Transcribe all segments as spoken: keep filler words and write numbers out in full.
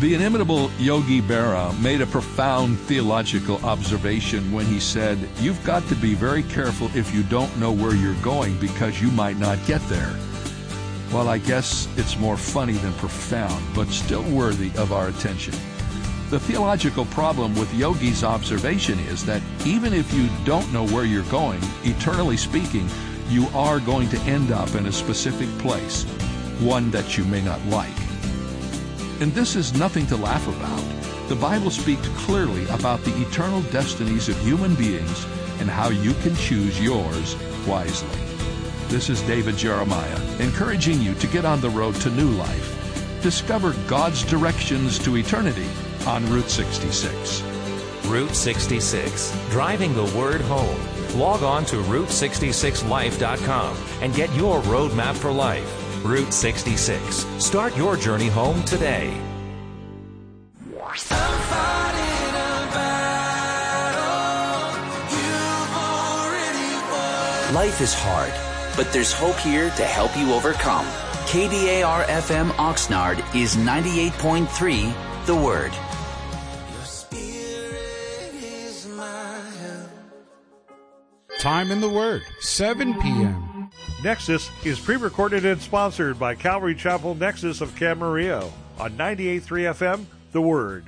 The inimitable Yogi Berra made a profound theological observation when he said, "You've got to be very careful if you don't know where you're going because you might not get there." Well, I guess it's more funny than profound, but still worthy of our attention. The theological problem with Yogi's observation is that even if you don't know where you're going, eternally speaking, you are going to end up in a specific place, one that you may not like. And this is nothing to laugh about. The Bible speaks clearly about the eternal destinies of human beings and how you can choose yours wisely. This is David Jeremiah, encouraging you to get on the road to new life. Discover God's directions to eternity on Route sixty-six. Route sixty-six, driving the word home. Log on to route sixty-six life dot com and get your roadmap for life. Route sixty-six. Start your journey home today. Life is hard, but there's hope here to help you overcome. K D A R F M Oxnard is ninety-eight point three, The Word. Time in the Word, seven p.m. Nexus is pre-recorded and sponsored by Calvary Chapel Nexus of Camarillo on ninety-eight point three F M, The Word.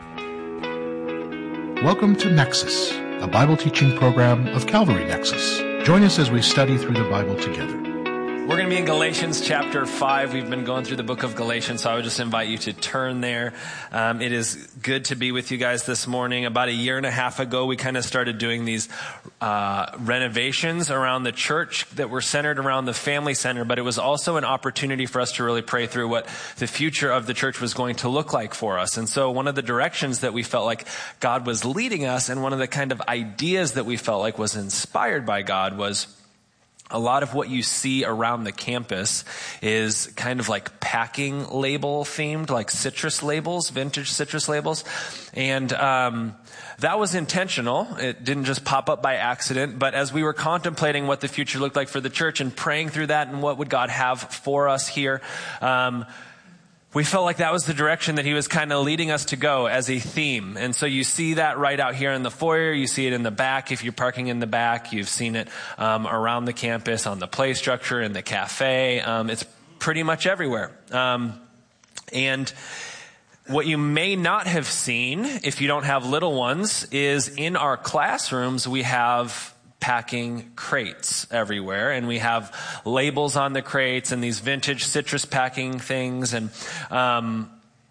Welcome to Nexus, a Bible teaching program of Calvary Nexus. Join us as we study through the Bible together. We're going to be in Galatians chapter five. We've been going through the book of Galatians, so I would just invite you to turn there. Um, it is good to be with you guys this morning. About a year and a half ago, we kind of started doing these uh, renovations around the church that were centered around the family center, but it was also an opportunity for us to really pray through what the future of the church was going to look like for us. And so one of the directions that we felt like God was leading us, and one of the kind of ideas that we felt like was inspired by God, was a lot of what you see around the campus is kind of like packing label themed, like citrus labels, vintage citrus labels. And um, that was intentional. It didn't just pop up by accident. But as we were contemplating what the future looked like for the church and praying through that and what would God have for us here, um, we felt like that was the direction that he was kind of leading us to go as a theme. And so you see that right out here in the foyer. You see it in the back. If you're parking in the back, you've seen it um, around the campus, on the play structure, in the cafe. Um, it's pretty much everywhere. Um, and what you may not have seen, if you don't have little ones, is in our classrooms we have packing crates everywhere, and we have labels on the crates and these vintage citrus packing things. And um,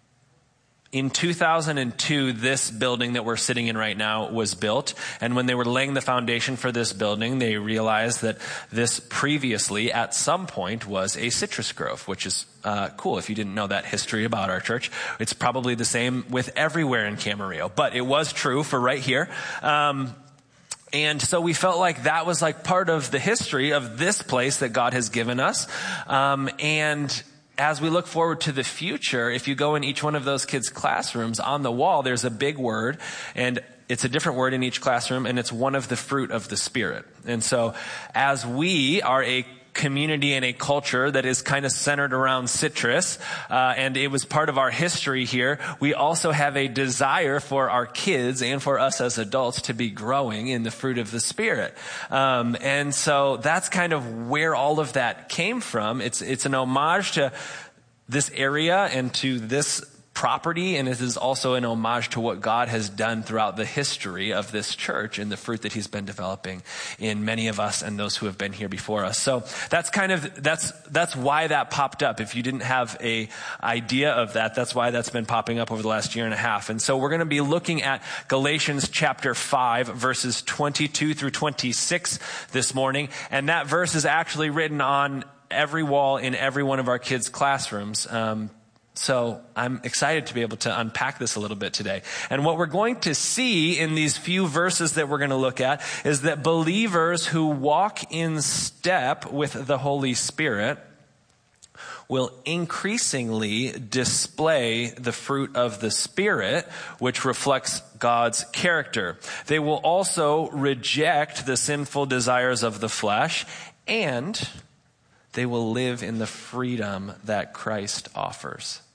in two thousand two, this building that we're sitting in right now was built. And when they were laying the foundation for this building, they realized that this previously, at some point, was a citrus grove, which is uh, cool. If you didn't know that history about our church, it's probably the same with everywhere in Camarillo, but it was true for right here. Um, And so we felt like that was like part of the history of this place that God has given us. Um, and as we look forward to the future, if you go in each one of those kids' classrooms, on the wall, there's a big word, and it's a different word in each classroom, and it's one of the fruit of the Spirit. And so as we are a community and a culture that is kind of centered around citrus, uh, and it was part of our history here, we also have a desire for our kids and for us as adults to be growing in the fruit of the Spirit. Um, and so that's kind of where all of that came from. It's, it's an homage to this area and to this property, and it is also an homage to what God has done throughout the history of this church and the fruit that he's been developing in many of us and those who have been here before us. So that's kind of, that's, that's why that popped up. If you didn't have a idea of that, that's why that's been popping up over the last year and a half. And so we're going to be looking at Galatians chapter five, verses twenty-two through twenty-six this morning. And that verse is actually written on every wall in every one of our kids' classrooms. Um, So I'm excited to be able to unpack this a little bit today. And what we're going to see in these few verses that we're going to look at is that believers who walk in step with the Holy Spirit will increasingly display the fruit of the Spirit, which reflects God's character. They will also reject the sinful desires of the flesh, and they will live in the freedom that Christ offers.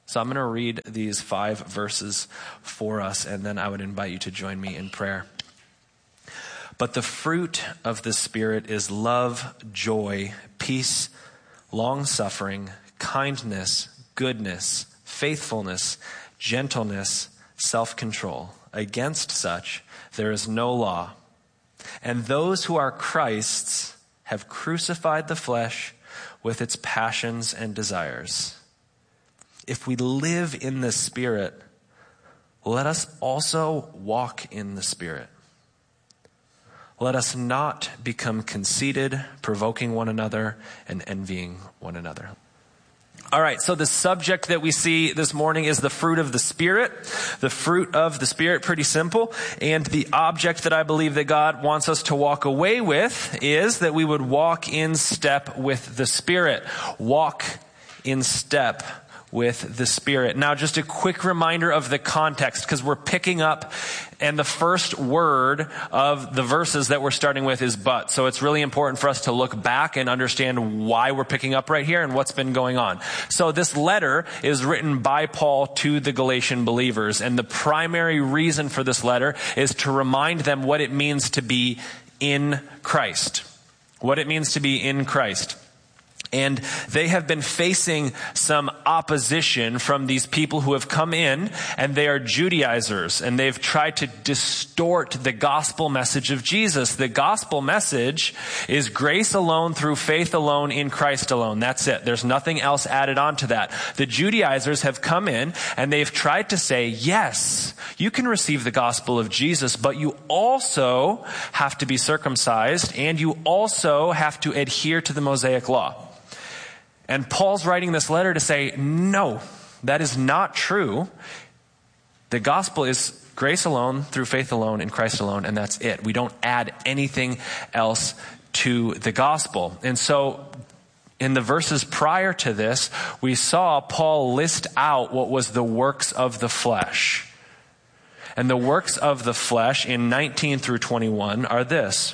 So I'm going to read these five verses for us, and then I would invite you to join me in prayer. But the fruit of the Spirit is love, joy, peace, long-suffering, kindness, goodness, faithfulness, gentleness, self-control. Against such there is no law. And those who are Christ's have crucified the flesh with its passions and desires. If we live in the Spirit, let us also walk in the Spirit. Let us not become conceited, provoking one another and envying one another. All right, so the subject that we see this morning is the fruit of the Spirit. The fruit of the Spirit, pretty simple. And the object that I believe that God wants us to walk away with is that we would walk in step with the Spirit. Walk in step with the Spirit. Now, just a quick reminder of the context, because we're picking up, and the first word of the verses that we're starting with is but. So it's really important for us to look back and understand why we're picking up right here and what's been going on. So this letter is written by Paul to the Galatian believers, and the primary reason for this letter is to remind them what it means to be in Christ. What it means to be in Christ. And they have been facing some opposition from these people who have come in, and they are Judaizers, and they've tried to distort the gospel message of Jesus. The gospel message is grace alone through faith alone in Christ alone. That's it. There's nothing else added on to that. The Judaizers have come in, and they've tried to say, yes, you can receive the gospel of Jesus, but you also have to be circumcised, and you also have to adhere to the Mosaic law. And Paul's writing this letter to say, no, that is not true. The gospel is grace alone, through faith alone, in Christ alone, and that's it. We don't add anything else to the gospel. And so in the verses prior to this, we saw Paul list out what was the works of the flesh. And the works of the flesh in nineteen through twenty-one are this: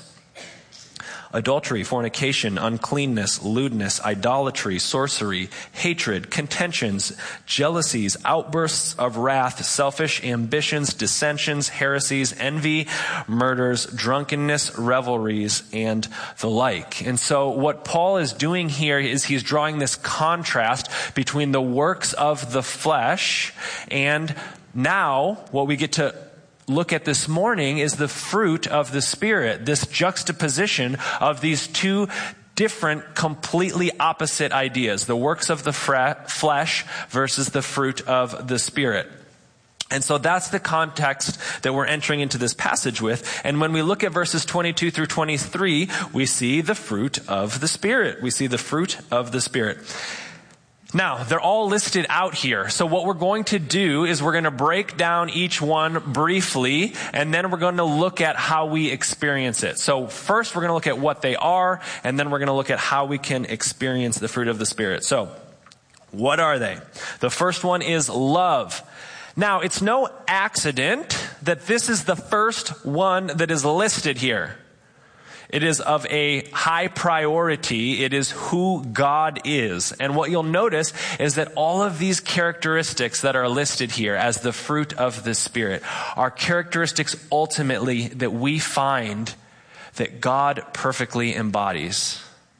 adultery, fornication, uncleanness, lewdness, idolatry, sorcery, hatred, contentions, jealousies, outbursts of wrath, selfish ambitions, dissensions, heresies, envy, murders, drunkenness, revelries, and the like. And so what Paul is doing here is he's drawing this contrast between the works of the flesh, and now what we get to look at this morning is the fruit of the Spirit, this juxtaposition of these two different, completely opposite ideas, the works of the flesh versus the fruit of the Spirit. And so that's the context that we're entering into this passage with. And when we look at verses twenty-two through twenty-three, we see the fruit of the Spirit. We see the fruit of the Spirit. Now, they're all listed out here. So what we're going to do is we're going to break down each one briefly, and then we're going to look at how we experience it. So first we're going to look at what they are, and then we're going to look at how we can experience the fruit of the Spirit. So, what are they? The first one is love. Now, it's no accident that this is the first one that is listed here. It is of a high priority. It is who God is. And what you'll notice is that all of these characteristics that are listed here as the fruit of the Spirit are characteristics ultimately that we find that God perfectly embodies.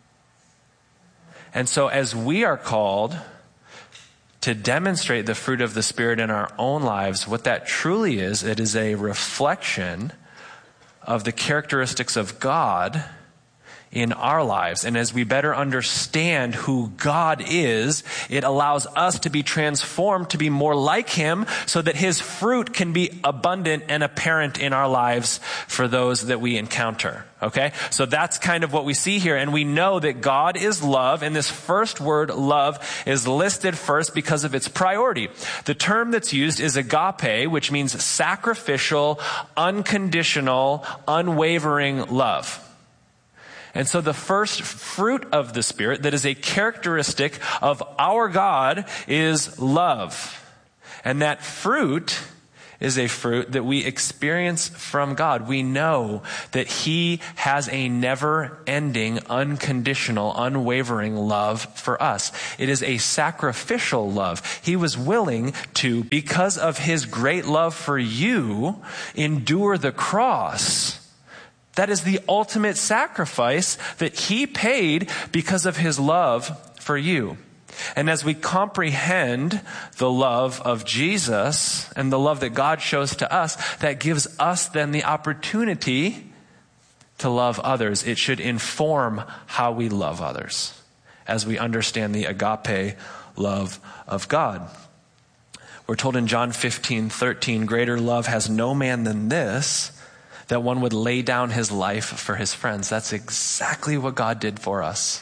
And so as we are called to demonstrate the fruit of the Spirit in our own lives, what that truly is, it is a reflection of the characteristics of God in our lives. And as we better understand who God is, it allows us to be transformed to be more like Him so that His fruit can be abundant and apparent in our lives for those that we encounter. Okay? So that's kind of what we see here. And we know that God is love, and this first word, love, is listed first because of its priority. The term that's used is agape, which means sacrificial, unconditional, unwavering love. And so the first fruit of the Spirit that is a characteristic of our God is love. And that fruit is a fruit that we experience from God. We know that he has a never-ending, unconditional, unwavering love for us. It is a sacrificial love. He was willing to, because of his great love for you, endure the cross. That is the ultimate sacrifice that he paid because of his love for you. And as we comprehend the love of Jesus and the love that God shows to us, that gives us then the opportunity to love others. It should inform how we love others as we understand the agape love of God. We're told in John fifteen thirteen, greater love has no man than this, that one would lay down his life for his friends. That's exactly what God did for us.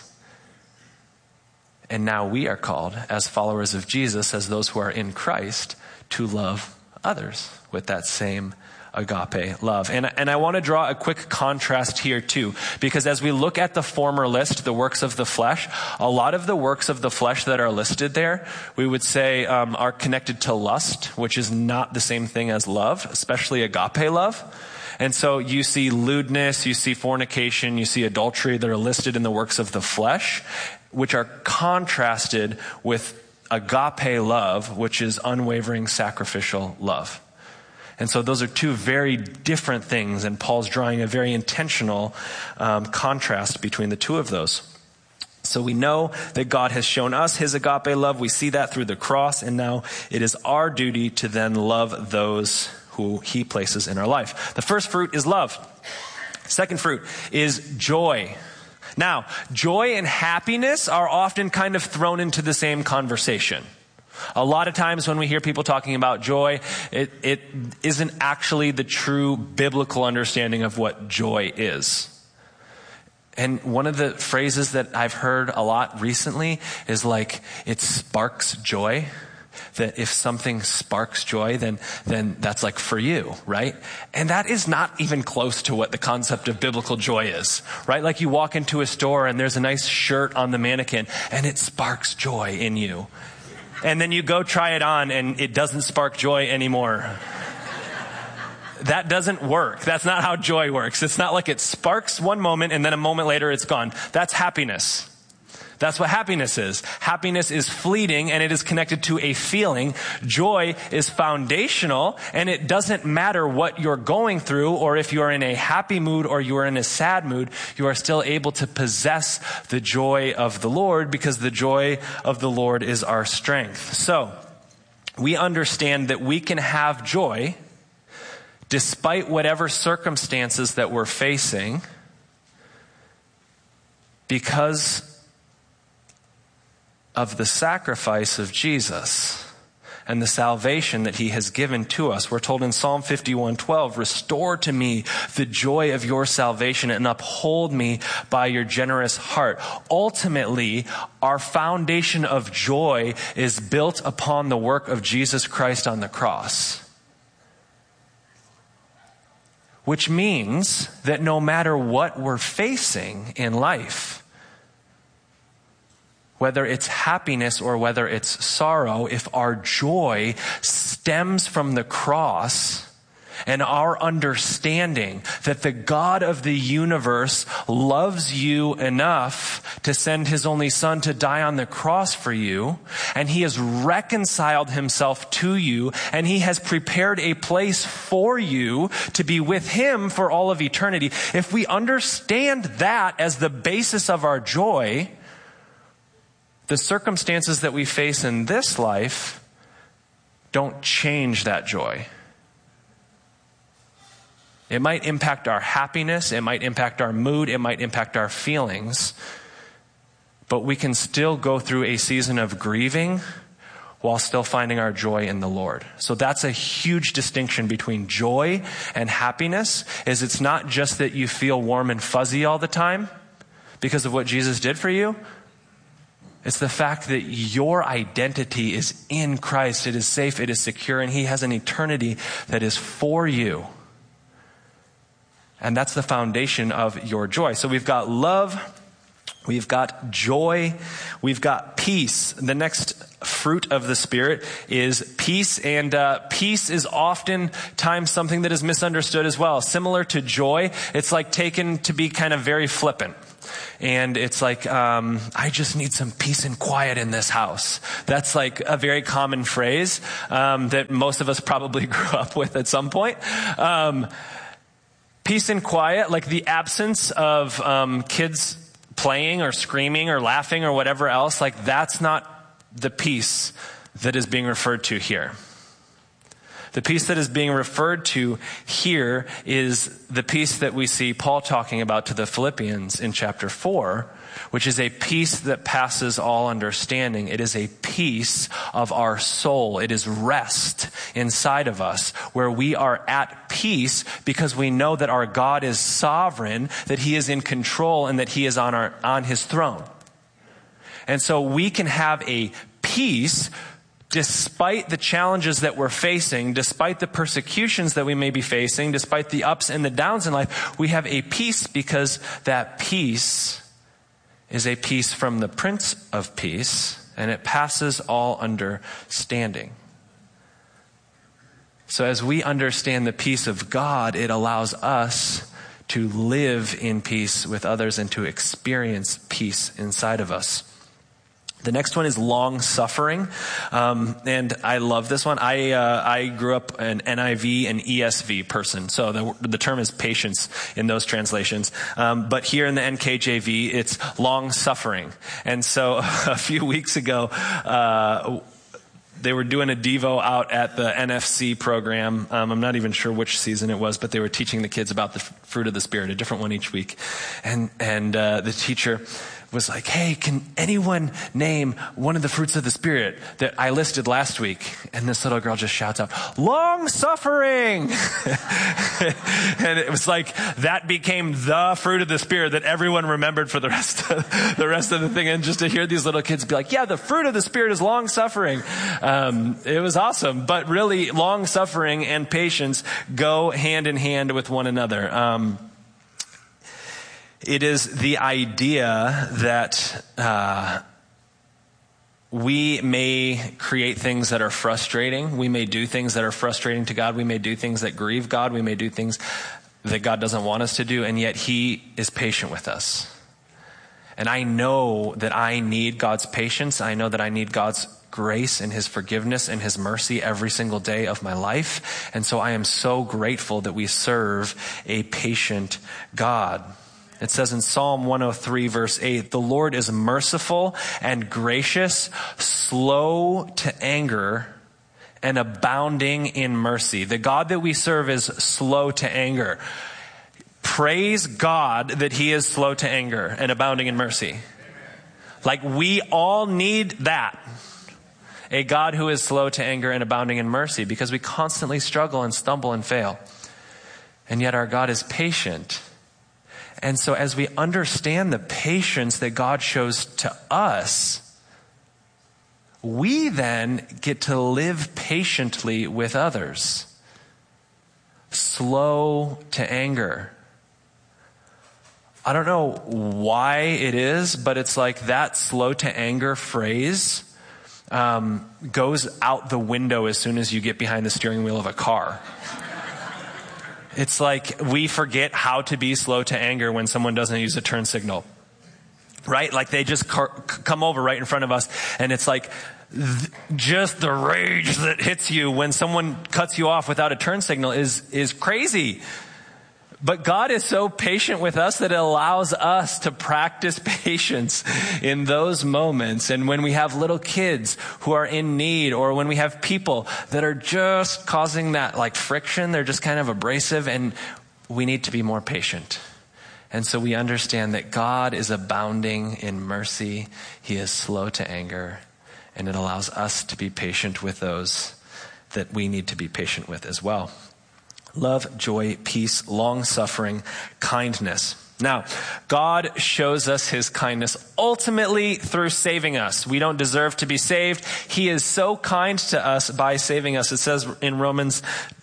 And now we are called, as followers of Jesus, as those who are in Christ, to love others with that same agape love. And, and I want to draw a quick contrast here too, because as we look at the former list, the works of the flesh, a lot of the works of the flesh that are listed there, we would say um, are connected to lust, which is not the same thing as love, especially agape love. And so you see lewdness, you see fornication, you see adultery that are listed in the works of the flesh, which are contrasted with agape love, which is unwavering sacrificial love. And so those are two very different things, and Paul's drawing a very intentional um, contrast between the two of those. So we know that God has shown us his agape love. We see that through the cross, and now it is our duty to then love those who he places in our life. The first fruit is love. Second fruit is joy. Now, joy and happiness are often kind of thrown into the same conversation. A lot of times when we hear people talking about joy, it, it isn't actually the true biblical understanding of what joy is. And one of the phrases that I've heard a lot recently is like, it sparks joy. That if something sparks joy, then then that's like for you, right? And that is not even close to what the concept of biblical joy is, right? Like you walk into a store and there's a nice shirt on the mannequin and it sparks joy in you. And then you go try it on and it doesn't spark joy anymore. That doesn't work. That's not how joy works. It's not like it sparks one moment and then a moment later it's gone. That's happiness. That's what happiness is. Happiness is fleeting and it is connected to a feeling. Joy is foundational and it doesn't matter what you're going through or if you're in a happy mood or you are in a sad mood, you are still able to possess the joy of the Lord because the joy of the Lord is our strength. So we understand that we can have joy despite whatever circumstances that we're facing because of the sacrifice of Jesus and the salvation that he has given to us. We're told in Psalm fifty-one twelve, restore to me the joy of your salvation and uphold me by your generous heart. Ultimately, our foundation of joy is built upon the work of Jesus Christ on the cross. Which means that no matter what we're facing in life, whether it's happiness or whether it's sorrow, if our joy stems from the cross and our understanding that the God of the universe loves you enough to send his only son to die on the cross for you, and he has reconciled himself to you, and he has prepared a place for you to be with him for all of eternity. If we understand that as the basis of our joy, the circumstances that we face in this life don't change that joy. It might impact our happiness, it might impact our mood, it might impact our feelings, but we can still go through a season of grieving while still finding our joy in the Lord. So that's a huge distinction between joy and happiness, is it's not just that you feel warm and fuzzy all the time because of what Jesus did for you. It's the fact that your identity is in Christ. It is safe, it is secure, and he has an eternity that is for you. And that's the foundation of your joy. So we've got love, We've got joy. We've got peace. The next fruit of the Spirit is peace. And uh, peace is oftentimes something that is misunderstood as well. Similar to joy, it's like taken to be kind of very flippant. And it's like, um, I just need some peace and quiet in this house. That's like a very common phrase um, that most of us probably grew up with at some point. Um, peace and quiet, like the absence of um, kids playing or screaming or laughing or whatever else, like that's not the peace that is being referred to here. The peace that is being referred to here is the peace that we see Paul talking about to the Philippians in chapter four, which is a peace that passes all understanding. It is a peace of our soul. It is rest inside of us where we are at peace because we know that our God is sovereign, that he is in control, and that he is on our, on his throne. And so we can have a peace despite the challenges that we're facing, despite the persecutions that we may be facing, despite the ups and the downs in life. We have a peace because that peace is a peace from the Prince of Peace, and it passes all understanding. So as we understand the peace of God, it allows us to live in peace with others and to experience peace inside of us. The next one is long suffering, um, and I love this one. I uh, I grew up an N I V and E S V person, so the the term is patience in those translations. Um, but here in the N K J V, it's long suffering. And so a few weeks ago, uh, they were doing a Devo out at the N F C program. Um, I'm not even sure which season it was, but they were teaching the kids about the fruit of the Spirit, a different one each week. And and uh, the teacher was like, hey, can anyone name one of the fruits of the Spirit that I listed last week? And this little girl just shouts out, long suffering. And it was like, that became the fruit of the Spirit that everyone remembered for the rest of the rest of the thing. And just to hear these little kids be like, yeah, the fruit of the Spirit is long suffering. Um, it was awesome. But really, long suffering and patience go hand in hand with one another. Um, It is the idea that uh, we may create things that are frustrating. We may do things that are frustrating to God. We may do things that grieve God. We may do things that God doesn't want us to do, and yet he is patient with us. And I know that I need God's patience. I know that I need God's grace and his forgiveness and his mercy every single day of my life. And so I am so grateful that we serve a patient God. It says in Psalm one oh three, verse eight, the Lord is merciful and gracious, slow to anger, and abounding in mercy. The God that we serve is slow to anger. Praise God that he is slow to anger and abounding in mercy. Like, we all need that. A God who is slow to anger and abounding in mercy, because we constantly struggle and stumble and fail. And yet our God is patient. And so as we understand the patience that God shows to us, we then get to live patiently with others. Slow to anger. I don't know why it is, but it's like that slow to anger phrase um, goes out the window as soon as you get behind the steering wheel of a car. It's like we forget how to be slow to anger when someone doesn't use a turn signal, right? Like they just car- come over right in front of us, and it's like th- just the rage that hits you when someone cuts you off without a turn signal is is crazy. But God is so patient with us that it allows us to practice patience in those moments. And when we have little kids who are in need, or when we have people that are just causing that like friction, they're just kind of abrasive, and we need to be more patient. And so we understand that God is abounding in mercy. He is slow to anger, and it allows us to be patient with those that we need to be patient with as well. Love, joy, peace, long-suffering, kindness. Now, God shows us his kindness ultimately through saving us. We don't deserve to be saved. He is so kind to us by saving us. It says in Romans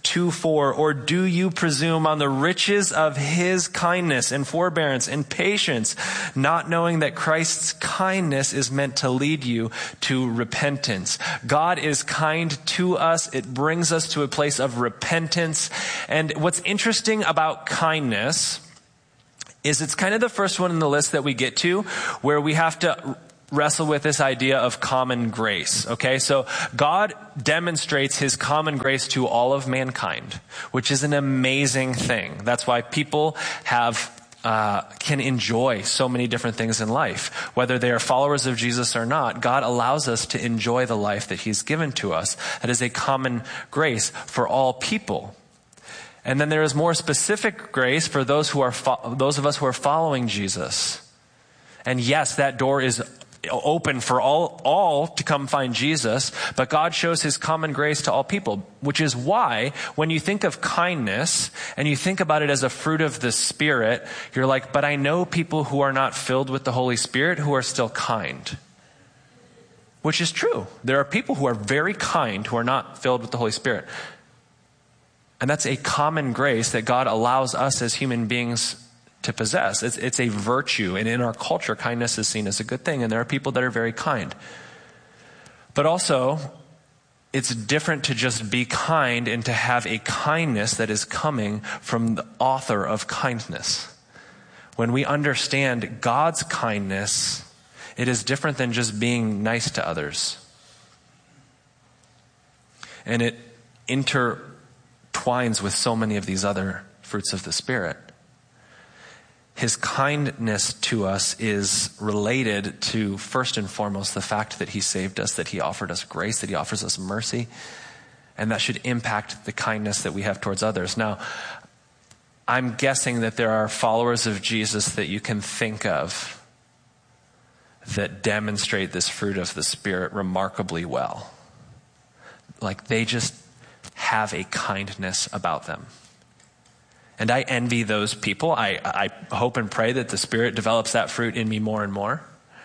two four, or do you presume on the riches of his kindness and forbearance and patience, not knowing that Christ's kindness is meant to lead you to repentance? God is kind to us. It brings us to a place of repentance. And what's interesting about kindness is it's kind of the first one in the list that we get to where we have to wrestle with this idea of common grace. Okay, so God demonstrates his common grace to all of mankind, which is an amazing thing. That's why people have uh, can enjoy so many different things in life. Whether they are followers of Jesus or not, God allows us to enjoy the life that he's given to us. That is a common grace for all people. And then there is more specific grace for those who are fo- those of us who are following Jesus. And yes, that door is open for all, all to come find Jesus, but God shows his common grace to all people, which is why when you think of kindness and you think about it as a fruit of the Spirit, you're like, but I know people who are not filled with the Holy Spirit who are still kind. Which is true. There are people who are very kind who are not filled with the Holy Spirit. And that's a common grace that God allows us as human beings to possess. It's, it's a virtue. And in our culture, kindness is seen as a good thing. And there are people that are very kind. But also, it's different to just be kind and to have a kindness that is coming from the author of kindness. When we understand God's kindness, it is different than just being nice to others. And it intertwines with so many of these other fruits of the Spirit. His kindness to us is related to, first and foremost, the fact that he saved us, that he offered us grace, that he offers us mercy, and that should impact the kindness that we have towards others. Now, I'm guessing that there are followers of Jesus that you can think of that demonstrate this fruit of the Spirit remarkably well. Like they just have a kindness about them. And I envy those people. I, I hope and pray that the Spirit develops that fruit in me more and more.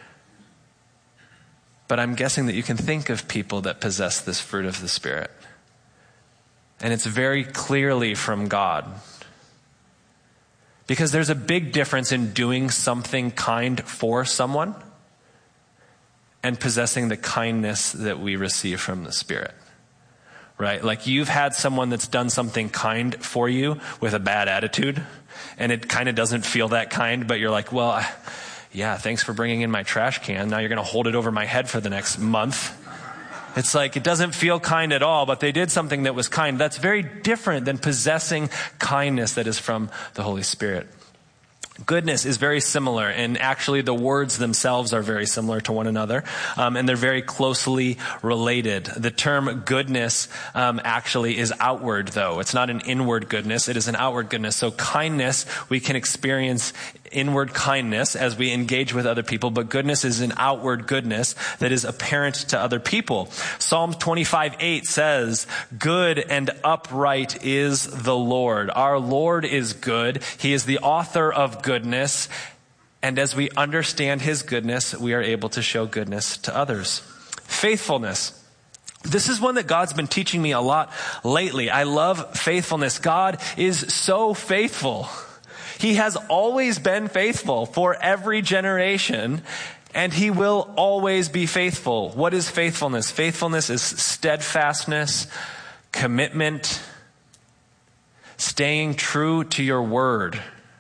But I'm guessing that you can think of people that possess this fruit of the Spirit. And it's very clearly from God. Because there's a big difference in doing something kind for someone and possessing the kindness that we receive from the Spirit. Right? Like you've had someone that's done something kind for you with a bad attitude, and it kind of doesn't feel that kind, but you're like, well, I, yeah, thanks for bringing in my trash can. Now you're going to hold it over my head for the next month. It's like, it doesn't feel kind at all, but they did something that was kind. That's very different than possessing kindness that is from the Holy Spirit. Goodness is very similar, and actually the words themselves are very similar to one another, um, and they're very closely related. The term goodness um, actually is outward, though. It's not an inward goodness, it is an outward goodness. So kindness, we can experience inward kindness as we engage with other people, but goodness is an outward goodness that is apparent to other people. Psalm twenty-five eight says, "Good and upright is the Lord." Our Lord is good. He is the author of goodness. And as we understand his goodness, we are able to show goodness to others. Faithfulness. This is one that God's been teaching me a lot lately. I love faithfulness. God is so faithful. He has always been faithful for every generation, and he will always be faithful. What is faithfulness? Faithfulness is steadfastness, commitment, staying true to your word.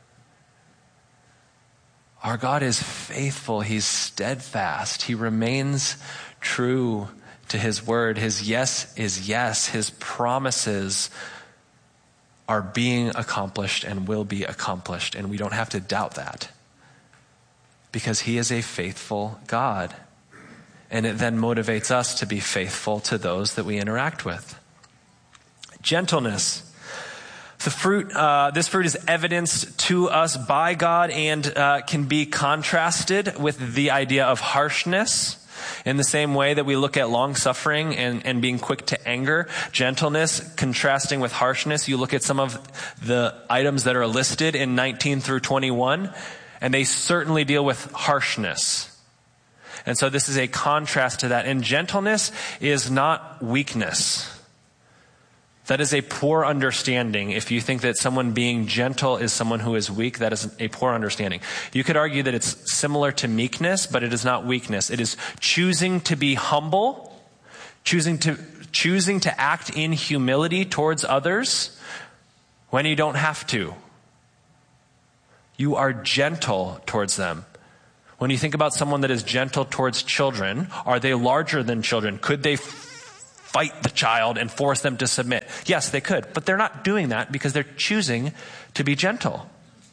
Our God is faithful. He's steadfast. He remains true to his word. His yes is yes. His promises are being accomplished and will be accomplished. And we don't have to doubt that, because he is a faithful God. And it then motivates us to be faithful to those that we interact with. Gentleness. The fruit, uh, this fruit is evidenced to us by God and uh, can be contrasted with the idea of harshness. In the same way that we look at long suffering and, and being quick to anger, gentleness contrasting with harshness. You look at some of the items that are listed in nineteen through twenty-one, and they certainly deal with harshness. And so this is a contrast to that. And gentleness is not weakness. That is a poor understanding. If you think that someone being gentle is someone who is weak, that is a poor understanding. You could argue that it's similar to meekness, but it is not weakness. It is choosing to be humble, choosing to choosing to act in humility towards others when you don't have to. You are gentle towards them. When you think about someone that is gentle towards children, are they larger than children? Could they fight the child and force them to submit? Yes, they could, but they're not doing that because they're choosing to be gentle.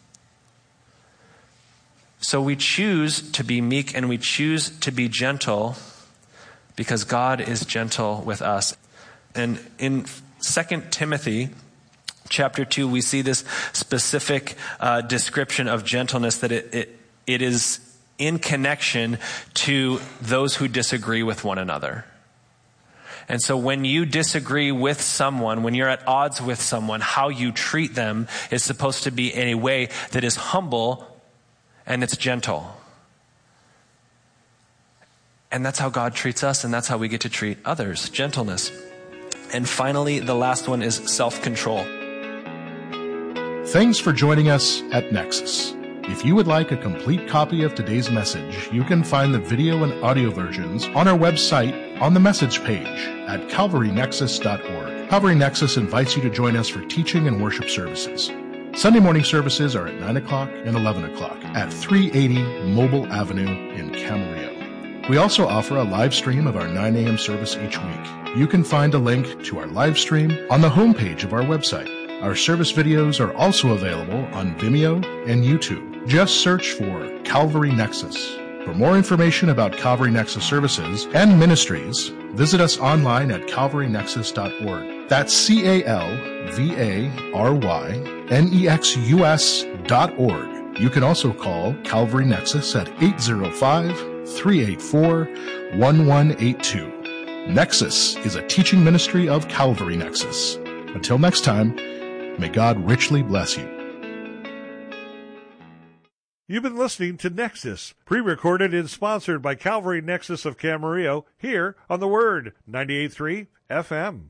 So we choose to be meek and we choose to be gentle because God is gentle with us. And in Second Timothy chapter two, we see this specific uh, description of gentleness, that it, it it is in connection to those who disagree with one another. And so when you disagree with someone, when you're at odds with someone, how you treat them is supposed to be in a way that is humble and it's gentle. And that's how God treats us, and that's how we get to treat others, gentleness. And finally, the last one is self-control. Thanks for joining us at Nexus. If you would like a complete copy of today's message, you can find the video and audio versions on our website on the message page at calvary nexus dot org. Calvary Nexus invites you to join us for teaching and worship services. Sunday morning services are at nine o'clock and eleven o'clock at three eighty Mobile Avenue in Camarillo. We also offer a live stream of our nine a.m. service each week. You can find a link to our live stream on the homepage of our website. Our service videos are also available on Vimeo and YouTube. Just search for Calvary Nexus. For more information about Calvary Nexus services and ministries, visit us online at calvary nexus dot org. That's C A L V A R Y N E X U S dot org. You can also call Calvary Nexus at eight zero five, three eight four, one one eight two. Nexus is a teaching ministry of Calvary Nexus. Until next time, may God richly bless you. You've been listening to Nexus, pre-recorded and sponsored by Calvary Nexus of Camarillo, here on The Word, ninety-eight point three F M.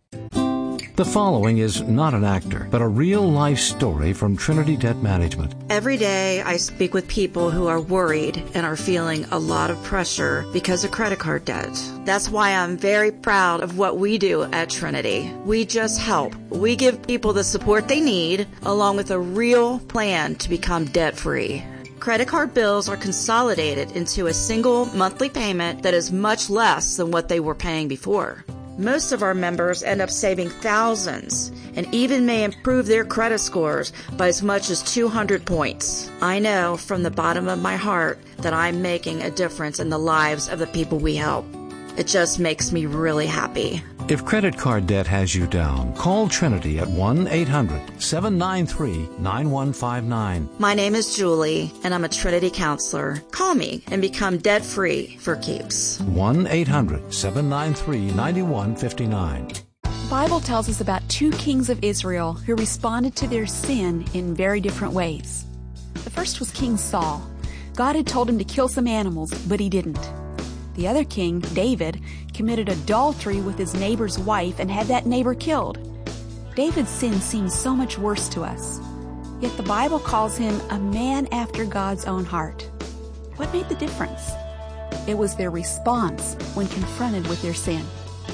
The following is not an actor, but a real-life story from Trinity Debt Management. Every day I speak with people who are worried and are feeling a lot of pressure because of credit card debt. That's why I'm very proud of what we do at Trinity. We just help. We give people the support they need, along with a real plan to become debt-free. Credit card bills are consolidated into a single monthly payment that is much less than what they were paying before. Most of our members end up saving thousands and even may improve their credit scores by as much as two hundred points. I know from the bottom of my heart that I'm making a difference in the lives of the people we help. It just makes me really happy. If credit card debt has you down, call Trinity at one eight hundred, seven nine three, nine one five nine. My name is Julie, and I'm a Trinity counselor. Call me and become debt-free for keeps. one eight hundred, seven nine three, nine one five nine. The Bible tells us about two kings of Israel who responded to their sin in very different ways. The first was King Saul. God had told him to kill some animals, but he didn't. The other king, David, committed adultery with his neighbor's wife and had that neighbor killed. David's sin seems so much worse to us, yet the Bible calls him a man after God's own heart. What made the difference? It was their response when confronted with their sin.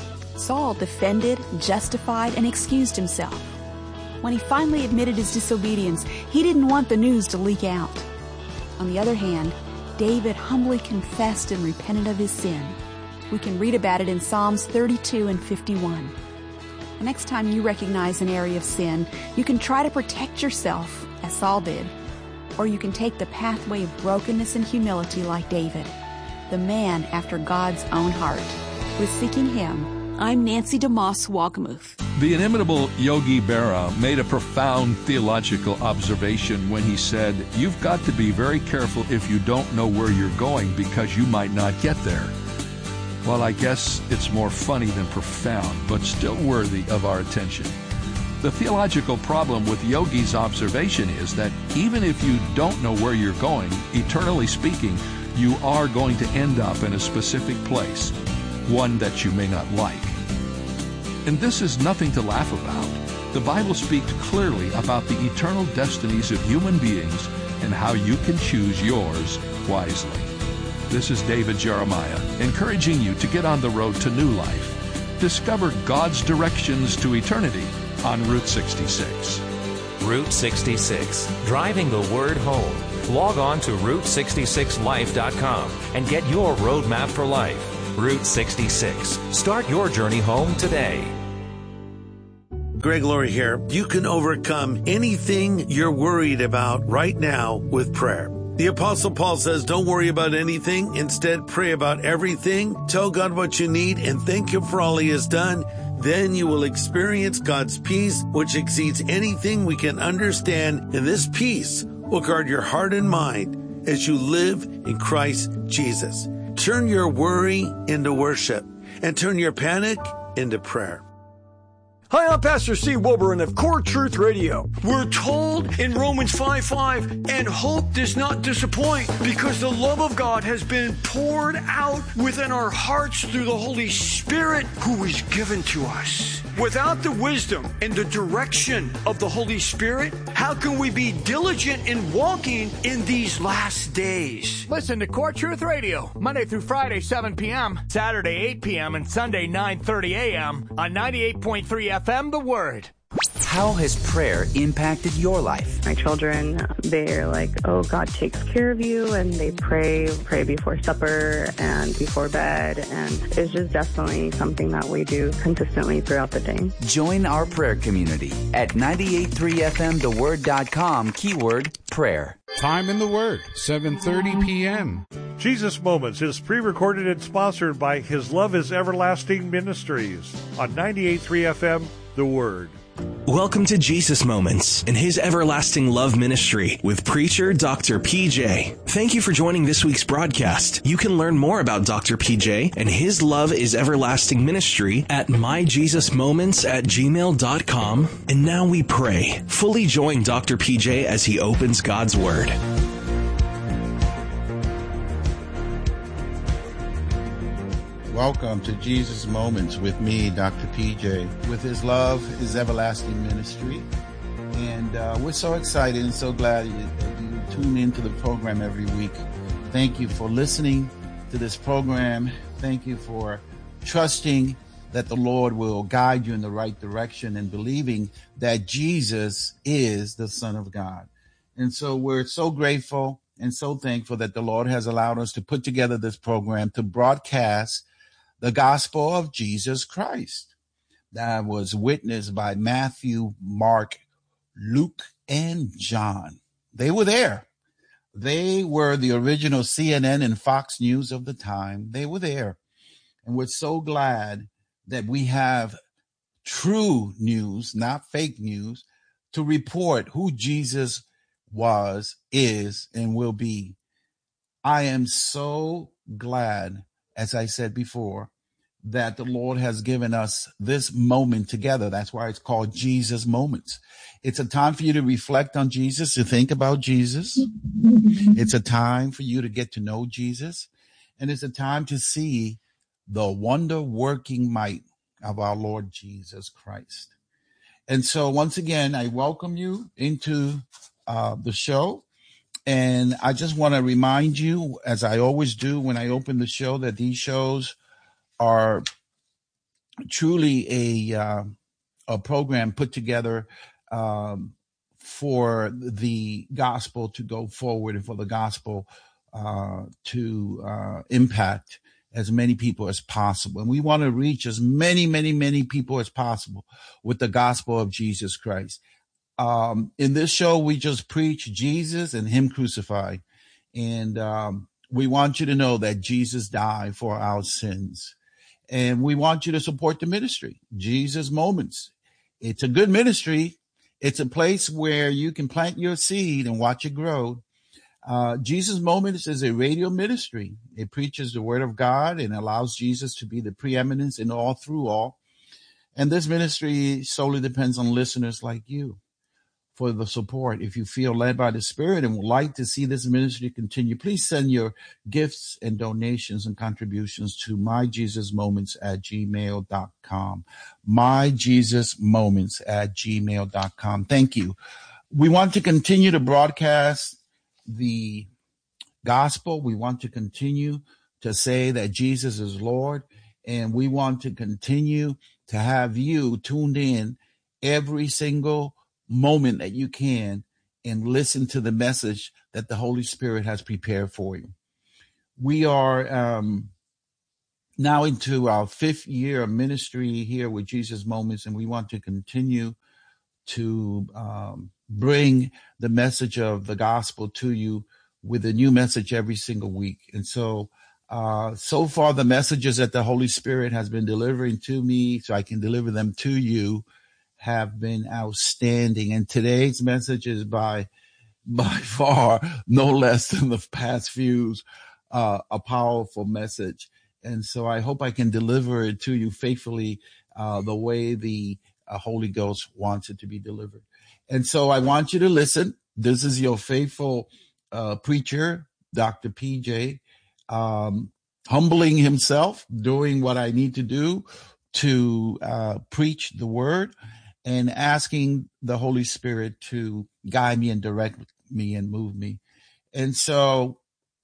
Saul defended, justified, and excused himself. When he finally admitted his disobedience, he didn't want the news to leak out. On the other hand, David humbly confessed and repented of his sin. We can read about it in Psalms thirty-two and fifty-one. The next time you recognize an area of sin, you can try to protect yourself, as Saul did. Or you can take the pathway of brokenness and humility like David, the man after God's own heart. With Seeking Him, I'm Nancy DeMoss Walgamuth. The inimitable Yogi Berra made a profound theological observation when he said, "You've got to be very careful if you don't know where you're going because you might not get there." Well, I guess it's more funny than profound, but still worthy of our attention. The theological problem with Yogi's observation is that even if you don't know where you're going, eternally speaking, you are going to end up in a specific place, one that you may not like. And this is nothing to laugh about. The Bible speaks clearly about the eternal destinies of human beings and how you can choose yours wisely. This is David Jeremiah, encouraging you to get on the road to new life. Discover God's directions to eternity on Route sixty-six. Route sixty-six, driving the word home. Log on to route sixty-six life dot com and get your roadmap for life. Route sixty-six. Start your journey home today. Greg Laurie here. You can overcome anything you're worried about right now with prayer. The Apostle Paul says, don't worry about anything. Instead, pray about everything. Tell God what you need and thank Him for all He has done. Then you will experience God's peace, which exceeds anything we can understand. And this peace will guard your heart and mind as you live in Christ Jesus. Turn your worry into worship and turn your panic into prayer. Hi, I'm Pastor Steve Wilburn of Core Truth Radio. We're told in Romans five five, and hope does not disappoint because the love of God has been poured out within our hearts through the Holy Spirit who is given to us. Without the wisdom and the direction of the Holy Spirit, how can we be diligent in walking in these last days? Listen to Core Truth Radio, Monday through Friday, seven p.m., Saturday, eight p.m., and Sunday, nine thirty a.m. on ninety-eight point three F M, The Word. How has prayer impacted your life? My children, they're like, oh, God takes care of you, and they pray, pray before supper and before bed, and it's just definitely something that we do consistently throughout the day. Join our prayer community at ninety-eight point three F M the word dot com, keyword prayer. Time in the Word, seven thirty p.m. Jesus Moments is pre-recorded and sponsored by His Love is Everlasting Ministries on ninety-eight point three F M, The Word. Welcome to Jesus Moments and His Everlasting Love Ministry with preacher Doctor P J. Thank you for joining this week's broadcast. You can learn more about Doctor P J and His Love is Everlasting Ministry at my jesus moments at gmail dot com. And now we pray. Fully join Doctor P J as he opens God's Word. Welcome to Jesus Moments with me, Doctor P J, with His Love is Everlasting Ministry. And uh, we're so excited and so glad that you tune into the program every week. Thank you for listening to this program. Thank you for trusting that the Lord will guide you in the right direction and believing that Jesus is the Son of God. And so we're so grateful and so thankful that the Lord has allowed us to put together this program to broadcast the gospel of Jesus Christ that was witnessed by Matthew, Mark, Luke, and John. They were there. They were the original C N N and Fox News of the time. They were there. And we're so glad that we have true news, not fake news, to report who Jesus was, is, and will be. I am so glad, as I said before, that the Lord has given us this moment together. That's why it's called Jesus Moments. It's a time for you to reflect on Jesus, to think about Jesus. It's a time for you to get to know Jesus. And it's a time to see the wonder-working might of our Lord Jesus Christ. And so once again, I welcome you into uh, the show. And I just want to remind you, as I always do when I open the show, that these shows are truly a uh, a program put together um, for the gospel to go forward and for the gospel uh, to uh, impact as many people as possible. And we want to reach as many, many, many people as possible with the gospel of Jesus Christ. Um, in this show, we just preach Jesus and Him crucified. And um, we want you to know that Jesus died for our sins. And we want you to support the ministry, Jesus Moments. It's a good ministry. It's a place where you can plant your seed and watch it grow. Uh, Jesus Moments is a radio ministry. It preaches the word of God and allows Jesus to be the preeminence in all through all. And this ministry solely depends on listeners like you. for the support. If you feel led by the Spirit and would like to see this ministry continue, please send your gifts and donations and contributions to myjesusmoments at gmail dot com. myjesusmoments at gmail dot com. Thank you. We want to continue to broadcast the gospel. We want to continue to say that Jesus is Lord, and we want to continue to have you tuned in every single moment that you can and listen to the message that the Holy Spirit has prepared for you. We are um, now into our fifth year of ministry here with Jesus Moments, and we want to continue to um, bring the message of the gospel to you with a new message every single week. And so, uh, so far the messages that the Holy Spirit has been delivering to me so I can deliver them to you have been outstanding. And today's message is by, by far no less than the past few's, uh, a powerful message. And so I hope I can deliver it to you faithfully, uh, the way the uh, Holy Ghost wants it to be delivered. And so I want you to listen. This is your faithful uh, preacher, Doctor P J, um, humbling himself, doing what I need to do to uh, preach the word, and asking the Holy Spirit to guide me and direct me and move me. And so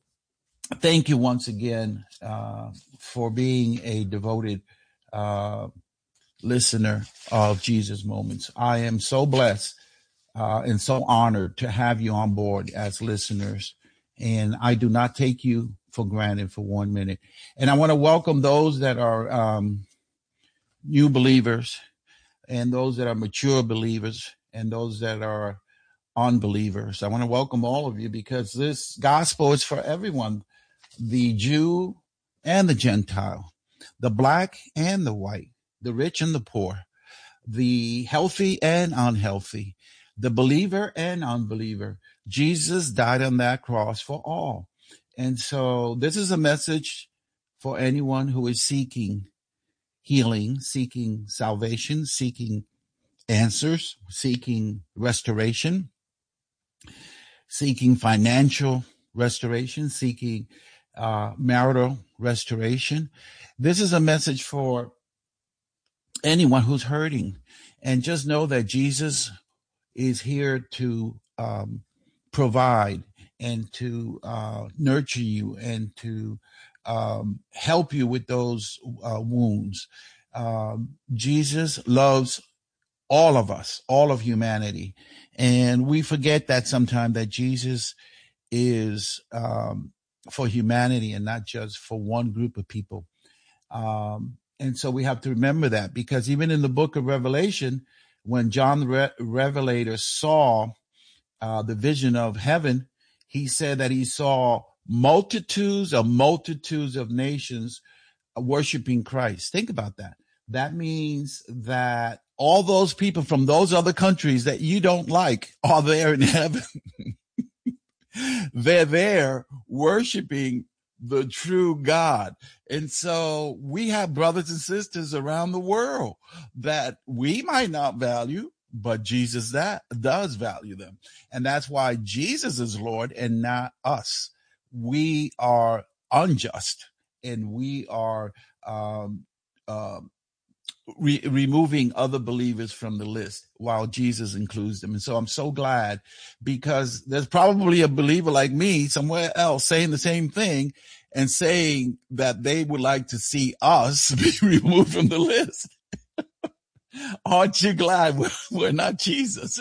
thank you once again uh, for being a devoted uh, listener of Jesus Moments. I am so blessed uh, and so honored to have you on board as listeners. And I do not take you for granted for one minute. And I want to welcome those that are um, new believers, and those that are mature believers, and those that are unbelievers. I want to welcome all of you, because this gospel is for everyone, the Jew and the Gentile, the black and the white, the rich and the poor, the healthy and unhealthy, the believer and unbeliever. Jesus died on that cross for all. And so this is a message for anyone who is seeking healing, seeking salvation, seeking answers, seeking restoration, seeking financial restoration, seeking uh, marital restoration. This is a message for anyone who's hurting. And just know that Jesus is here to um, provide and to uh, nurture you and to um, help you with those uh, wounds. Um, Jesus loves all of us, all of humanity. And we forget that sometimes, that Jesus is um, for humanity and not just for one group of people. Um, and so we have to remember that, because even in the book of Revelation, when John the Re- Revelator saw uh, the vision of heaven, he said that he saw multitudes of multitudes of nations worshiping Christ. Think about that. That means that all those people from those other countries that you don't like are there in heaven. They're there worshiping the true God. And so we have brothers and sisters around the world that we might not value, but Jesus that does value them. And that's why Jesus is Lord and not us. We are unjust, and we are um, uh, re- removing other believers from the list while Jesus includes them. And so I'm so glad, because there's probably a believer like me somewhere else saying the same thing and saying that they would like to see us be removed from the list. Aren't you glad we're, we're not Jesus?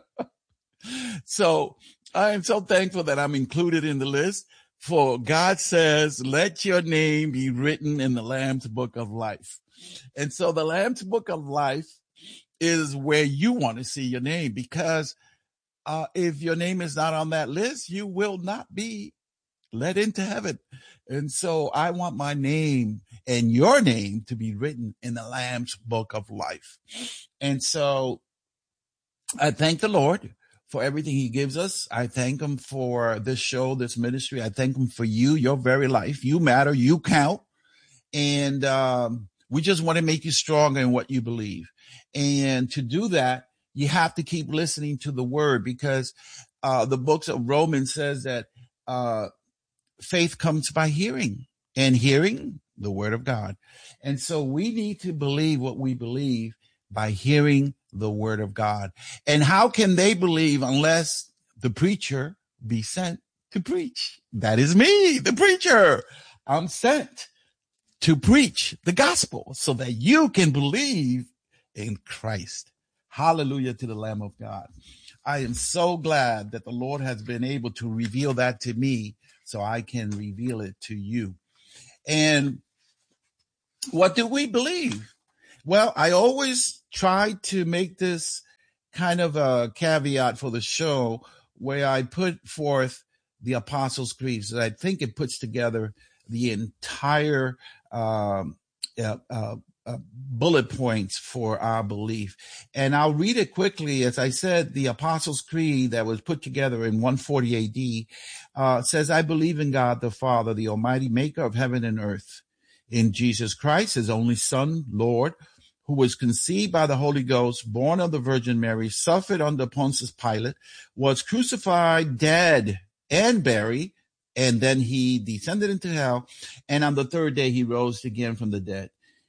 So I am so thankful that I'm included in the list. For God says, let your name be written in the Lamb's Book of Life. And so the Lamb's Book of Life is where you want to see your name, because uh, if your name is not on that list, you will not be let into heaven. And so I want my name and your name to be written in the Lamb's Book of Life. And so I thank the Lord for everything he gives us. I thank him for this show, this ministry. I thank him for you, your very life. You matter, you count. And um, we just want to make you stronger in what you believe. And to do that, You have to keep listening to the word, because uh, the books of Romans says that uh, faith comes by hearing, and hearing the word of God. And so we need to believe what we believe by hearing the word of God. And how can they believe unless the preacher be sent to preach? That is me, the preacher. I'm sent to preach the gospel so that you can believe in Christ. Hallelujah to the Lamb of God. I am so glad that the Lord has been able to reveal that to me so I can reveal it to you. And what do we believe? Well, I always try to make this kind of a caveat for the show where I put forth the Apostles' Creed. So I think it puts together the entire um, uh, uh, uh, bullet points for our belief. And I'll read it quickly. As I said, the Apostles' Creed that was put together in one forty A D uh, says, I believe in God the Father, the Almighty maker of heaven and earth, in Jesus Christ, his only Son, Lord, who was conceived by the Holy Ghost, born of the Virgin Mary, suffered under Pontius Pilate, was crucified, dead, and buried, and then he descended into hell, and on the third day he rose again from the dead.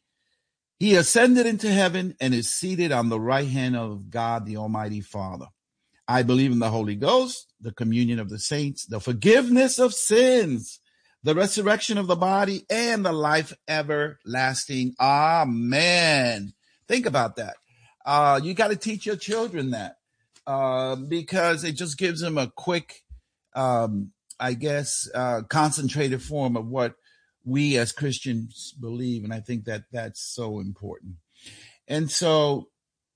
He ascended into heaven and is seated on the right hand of God, the Almighty Father. I believe in the Holy Ghost, the communion of the saints, the forgiveness of sins, the resurrection of the body, and the life everlasting. Amen. Think about that. Uh, you got to teach your children that uh, because it just gives them a quick, um, I guess, uh, concentrated form of what we as Christians believe. And I think that that's so important. And so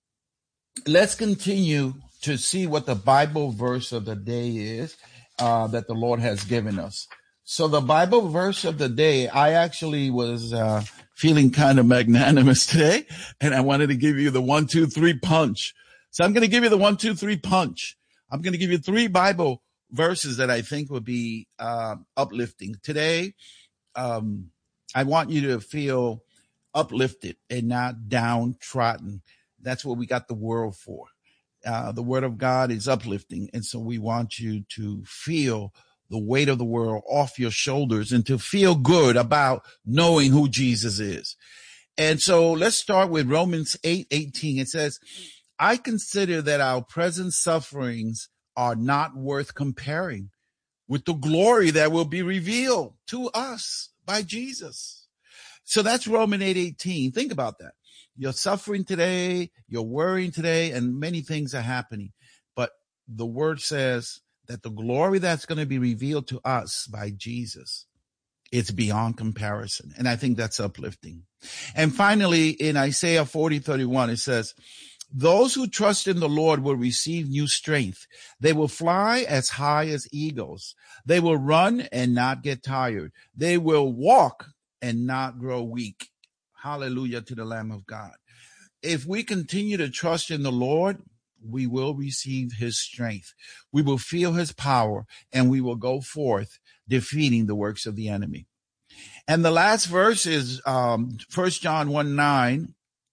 let's continue to see what the Bible verse of the day is uh, that the Lord has given us. So the Bible verse of the day, I actually was uh, feeling kind of magnanimous today, and I wanted to give you the one, two, three punch. So I'm going to give you the one, two, three punch. I'm going to give you three Bible verses that I think will be uh, uplifting. Today, um, I want you to feel uplifted and not downtrodden. That's what we got the world for. Uh, the word of God is uplifting, and so we want you to feel the weight of the world off your shoulders and to feel good about knowing who Jesus is. And so let's start with Romans eight eighteen. It says, I consider that our present sufferings are not worth comparing with the glory that will be revealed to us by Jesus. So that's Romans eight eighteen. Think about that. You're suffering today, you're worrying today, and many things are happening. But the word says that the glory that's going to be revealed to us by Jesus, it's beyond comparison. And I think that's uplifting. And finally, in Isaiah forty thirty-one, it says, those who trust in the Lord will receive new strength. They will fly as high as eagles. They will run and not get tired. They will walk and not grow weak. Hallelujah to the Lamb of God. If we continue to trust in the Lord, we will receive his strength. We will feel his power, and we will go forth defeating the works of the enemy. And the last verse is um, First John one nine.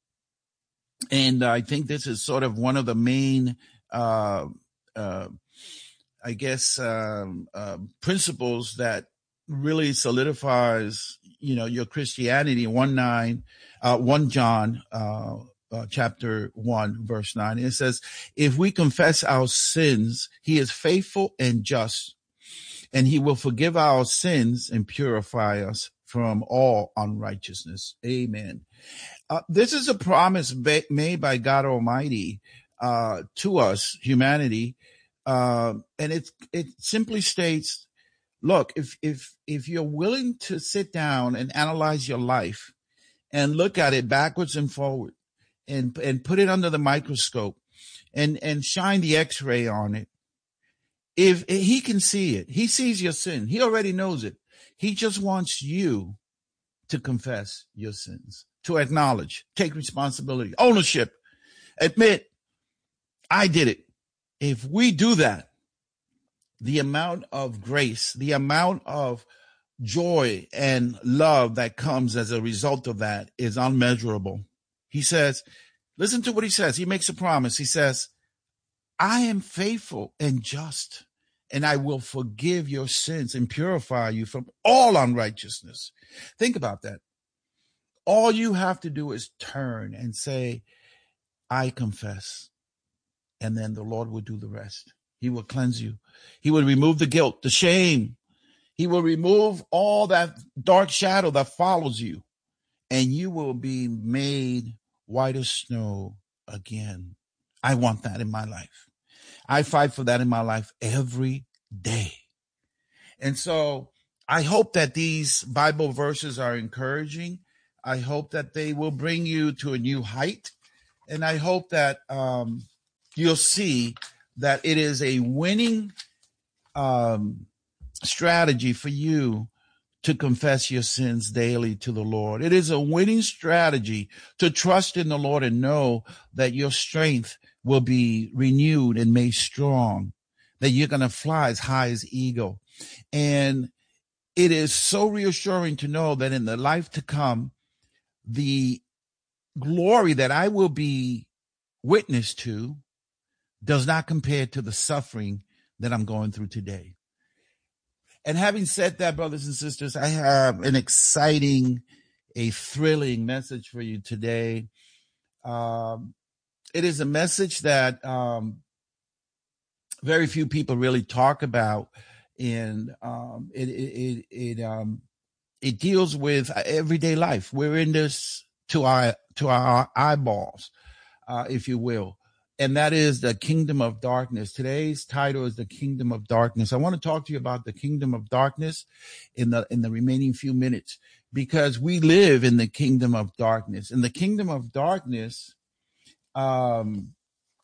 And I think this is sort of one of the main, uh, uh, I guess, um, uh, principles that really solidifies, you know, your Christianity. One nine, uh, one John, uh, uh, chapter one, verse nine. It says, if we confess our sins, he is faithful and just, and he will forgive our sins and purify us from all unrighteousness. Amen. Uh, this is a promise ba- made by God Almighty uh, to us, humanity, uh, and it it simply states, look, if if if you're willing to sit down and analyze your life and look at it backwards and forward, and and put it under the microscope, and and shine the X-ray on it, if, if he can see it, he sees your sin, he already knows it. He just wants you to confess your sins, to acknowledge, take responsibility, ownership, admit, I did it. If we do that, the amount of grace, the amount of joy and love that comes as a result of that is unmeasurable. He says, Listen to what he says. He makes a promise. He says, I am faithful and just, and I will forgive your sins and purify you from all unrighteousness. Think about that. All you have to do is turn and say, I confess. And then the Lord will do the rest. He will cleanse you. He will remove the guilt, the shame. He will remove all that dark shadow that follows you. And you will be made white as snow again. I want that in my life. I fight for that in my life every day. And so I hope that these Bible verses are encouraging. I hope that they will bring you to a new height. And I hope that um, you'll see that it is a winning um, strategy for you to confess your sins daily to the Lord. It is a winning strategy to trust in the Lord and know that your strength will be renewed and made strong, that you're going to fly as high as eagle. And it is so reassuring to know that in the life to come, the glory that I will be witness to does not compare to the suffering that I'm going through today. And having said that, brothers and sisters, I have an exciting, a thrilling message for you today. Um, it is a message that um, very few people really talk about, and um, it it it, it, um, it deals with everyday life. We're in this to our to our eyeballs, uh, if you will. And that is the kingdom of darkness. Today's title is the kingdom of darkness. I want to talk to you about the kingdom of darkness in the in the remaining few minutes, because we live in the kingdom of darkness. And the kingdom of darkness um,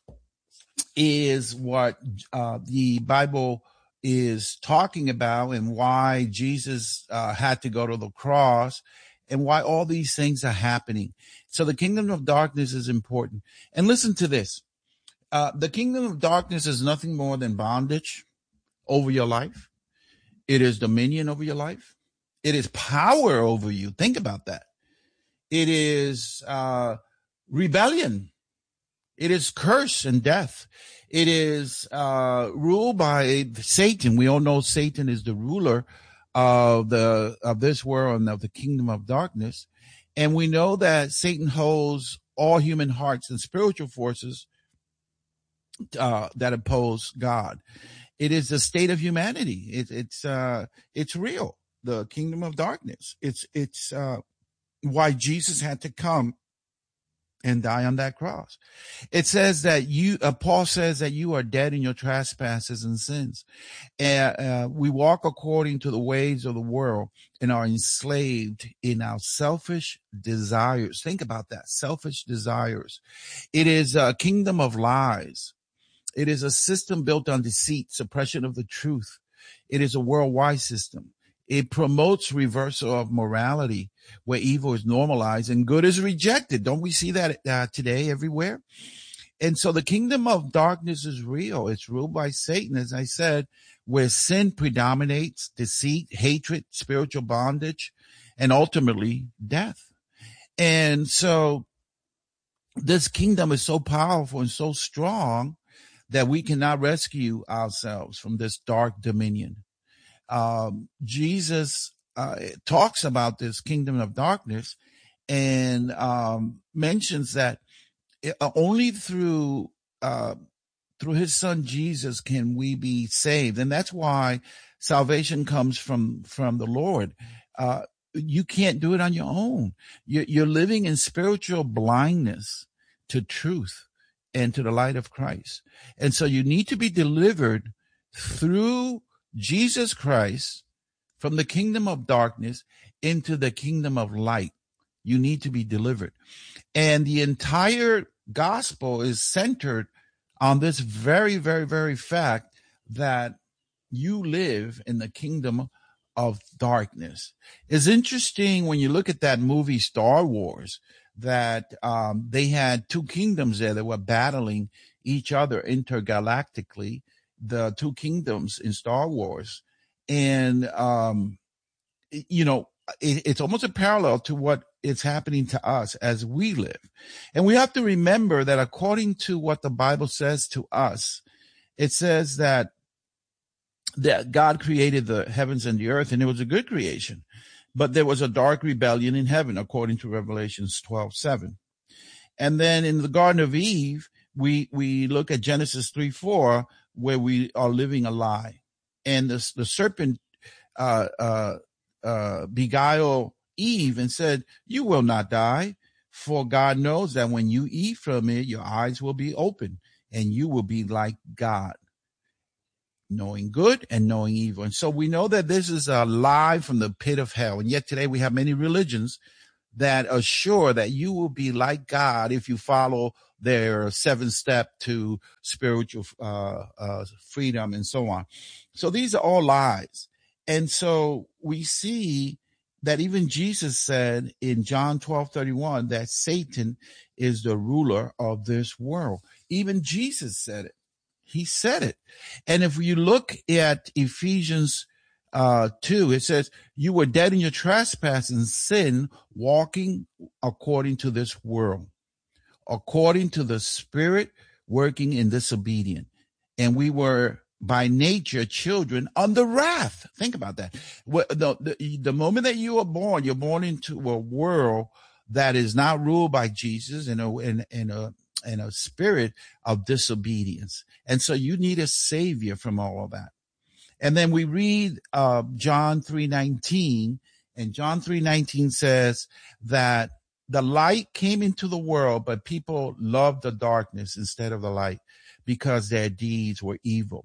is what uh, the Bible is talking about, and why Jesus uh, had to go to the cross, and why all these things are happening. So the kingdom of darkness is important. And listen to this. Uh, the kingdom of darkness is nothing more than bondage over your life. It is dominion over your life. It is power over you. Think about that. It is uh, rebellion. It is curse and death. It is uh, ruled by Satan. We all know Satan is the ruler of the of this world and of the kingdom of darkness. And we know that Satan holds all human hearts and spiritual forces Uh, that oppose God. It is the state of humanity. It, it's uh, it's real. The kingdom of darkness. It's it's uh, why Jesus had to come and die on that cross. It says that you. Uh, Paul says that you are dead in your trespasses and sins, and uh, we walk according to the ways of the world and are enslaved in our selfish desires. Think about that. Selfish desires. It is a kingdom of lies. It is a system built on deceit, suppression of the truth. It is a worldwide system. It promotes reversal of morality, where evil is normalized and good is rejected. Don't we see that uh, today everywhere? And so the kingdom of darkness is real. It's ruled by Satan, as I said, where sin predominates, deceit, hatred, spiritual bondage, and ultimately death. And so this kingdom is so powerful and so strong that we cannot rescue ourselves from this dark dominion. Um, Jesus uh, talks about this kingdom of darkness and um, mentions that it, uh, only through uh, through his son Jesus can we be saved. And that's why salvation comes from, from the Lord. Uh, you can't do it on your own. You're, you're living in spiritual blindness to truth and to the light of Christ. And so you need to be delivered through Jesus Christ from the kingdom of darkness into the kingdom of light. You need to be delivered. And the entire gospel is centered on this very, very, very fact that you live in the kingdom of darkness. It's interesting when you look at that movie Star Wars, that um, they had two kingdoms there that were battling each other intergalactically, the two kingdoms in Star Wars. And, um, you know, it, it's almost a parallel to what is happening to us as we live. And we have to remember that according to what the Bible says to us, it says that, that God created the heavens and the earth, and it was a good creation. But there was a dark rebellion in heaven, according to Revelations twelve seven. And then in the Garden of Eve, we, we look at Genesis three four, where we are living a lie. And the, the serpent, uh, uh, uh, beguiled Eve and said, you will not die, for God knows that when you eat from it, your eyes will be open and you will be like God, knowing good and knowing evil. And so we know that this is a lie from the pit of hell. And yet today we have many religions that assure that you will be like God if you follow their seven step to spiritual uh, uh, freedom and so on. So these are all lies. And so we see that even Jesus said in John twelve thirty-one that Satan is the ruler of this world. Even Jesus said it. He said it. And if you look at Ephesians uh, two, it says, you were dead in your trespass and sin, walking according to this world, according to the spirit working in disobedience. And we were by nature children under wrath. Think about that. The, the, the moment that you are born, you're born into a world that is not ruled by Jesus and a, and, and a, and a spirit of disobedience. And so you need a savior from all of that. And then we read uh, John three nineteen, and John three nineteen says that the light came into the world, but people loved the darkness instead of the light because their deeds were evil.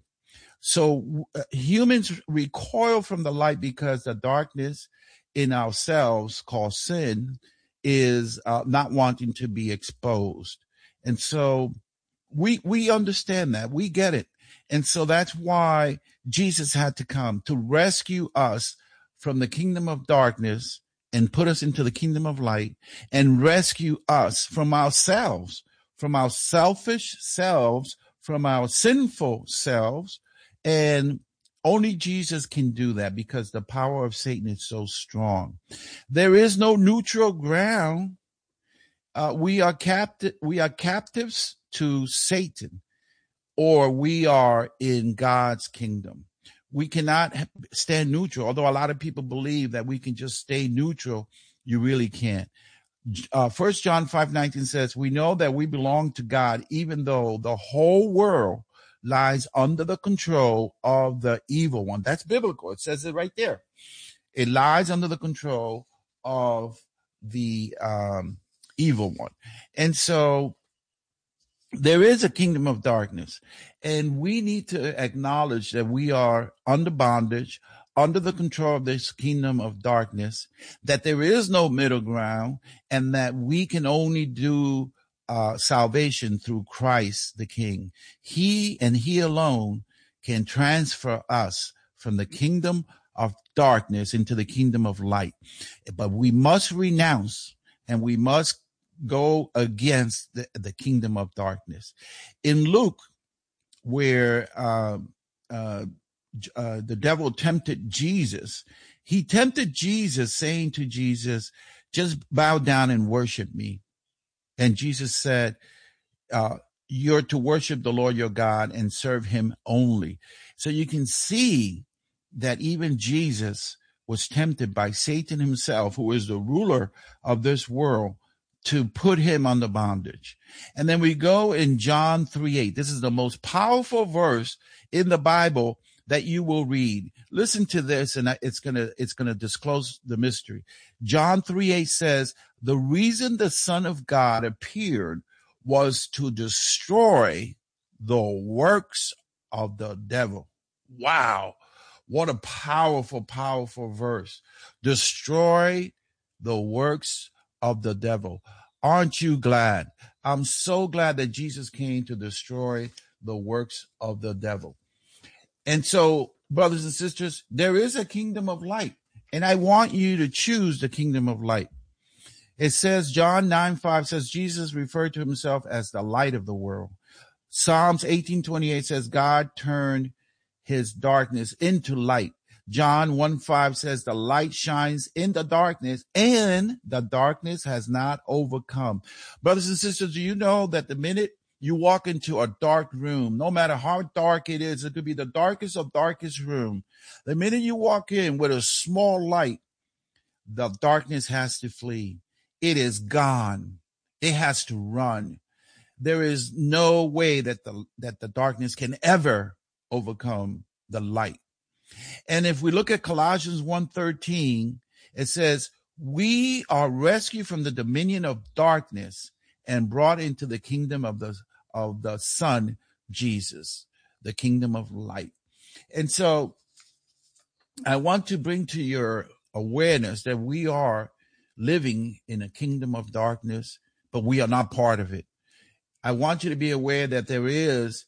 So uh, humans recoil from the light because the darkness in ourselves called sin is uh, not wanting to be exposed. And so we, we understand that. We get it. And so that's why Jesus had to come to rescue us from the kingdom of darkness and put us into the kingdom of light and rescue us from ourselves, from our selfish selves, from our sinful selves. And only Jesus can do that because the power of Satan is so strong. There is no neutral ground. Uh, we are captive. We are captives to Satan, or we are in God's kingdom. We cannot stand neutral. Although a lot of people believe that we can just stay neutral, you really can't. Uh, First John five nineteen says, we know that we belong to God, even though the whole world lies under the control of the evil one. That's biblical. It says it right there. It lies under the control of the um, evil one. And so there is a kingdom of darkness, and we need to acknowledge that we are under bondage, under the control of this kingdom of darkness, that there is no middle ground, and that we can only do uh, salvation through Christ the King. He and he alone can transfer us from the kingdom of darkness into the kingdom of light. But we must renounce and we must go against the, the kingdom of darkness. In Luke, where uh, uh, uh, the devil tempted Jesus, he tempted Jesus, saying to Jesus, just bow down and worship me. And Jesus said, uh, you're to worship the Lord your God and serve him only. So you can see that even Jesus was tempted by Satan himself, who is the ruler of this world, to put him under bondage. And then we go in John three eight. This is the most powerful verse in the Bible that you will read. Listen to this, and it's going to, it's going to disclose the mystery. John three eight says, the reason the Son of God appeared was to destroy the works of the devil. Wow. What a powerful, powerful verse. Destroy the works of the devil. Aren't you glad? I'm so glad that Jesus came to destroy the works of the devil. And so, brothers and sisters, there is a kingdom of light, and I want you to choose the kingdom of light. It says, John nine five says, Jesus referred to himself as the light of the world. Psalms eighteen twenty-eight says, God turned his darkness into light. John one five says, the light shines in the darkness, and the darkness has not overcome. Brothers and sisters, do you know that the minute you walk into a dark room, no matter how dark it is, it could be the darkest of darkest room, the minute you walk in with a small light, the darkness has to flee. It is gone. It has to run. There is no way that the that the darkness can ever overcome the light. And if we look at Colossians one thirteen, it says, we are rescued from the dominion of darkness and brought into the kingdom of the of the Son, Jesus, the kingdom of light. And so I want to bring to your awareness that we are living in a kingdom of darkness, but we are not part of it. I want you to be aware that there is